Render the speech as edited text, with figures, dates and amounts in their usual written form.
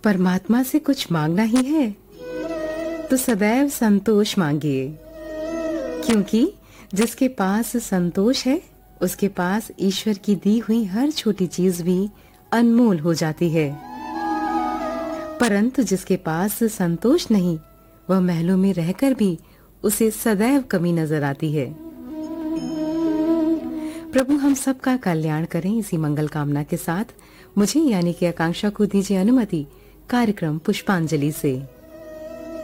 परमात्मा से कुछ मांगना ही है तो सदैव संतोष मांगिए, क्योंकि जिसके पास संतोष है उसके पास ईश्वर की दी हुई हर छोटी चीज भी अनमोल हो जाती है। परंतु जिसके पास संतोष नहीं, वह महलों में रहकर भी उसे सदैव कमी नजर आती है। प्रभु हम सबका कल्याण करें, इसी मंगल कामना के साथ मुझे यानी कि आकांक्षा को दीजिए अनुमति कार्यक्रम पुष्पांजलि से।